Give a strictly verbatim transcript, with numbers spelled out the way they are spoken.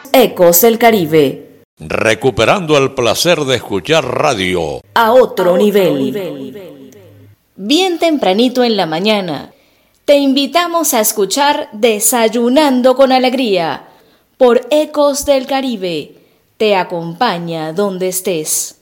Ecos del Caribe. Recuperando el placer de escuchar radio a otro, a otro nivel. nivel. Bien tempranito en la mañana, te invitamos a escuchar Desayunando con Alegría por Ecos del Caribe. Te acompaña donde estés.